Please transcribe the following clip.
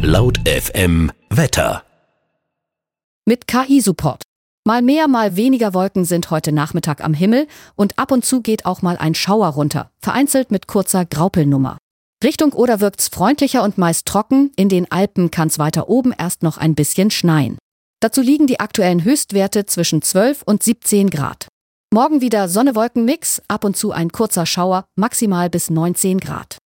Laut FM Wetter. Mit KI-Support. Mal mehr, mal weniger Wolken sind heute Nachmittag am Himmel und ab und zu geht auch mal ein Schauer runter, vereinzelt mit kurzer Graupelnummer. Richtung Oder wirkt's freundlicher und meist trocken, in den Alpen kann's weiter oben erst noch ein bisschen schneien. Dazu liegen die aktuellen Höchstwerte zwischen 12 und 17 Grad. Morgen wieder Sonne-Wolken-Mix, ab und zu ein kurzer Schauer, maximal bis 19 Grad.